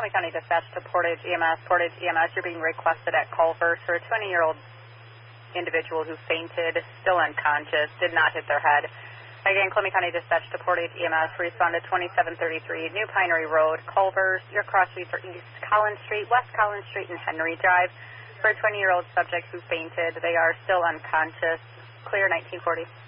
Columbia County Dispatch to Portage EMS. Portage EMS, you're being requested at Culver for a 20-year-old individual who fainted, still unconscious, did not hit their head. Again, Columbia County Dispatch to Portage EMS, responded 2733 New Pinery Road, Culver. Your cross streets are East Collins Street, West Collins Street, and Henry Drive. For a 20-year-old subject who fainted, they are still unconscious. Clear 1940.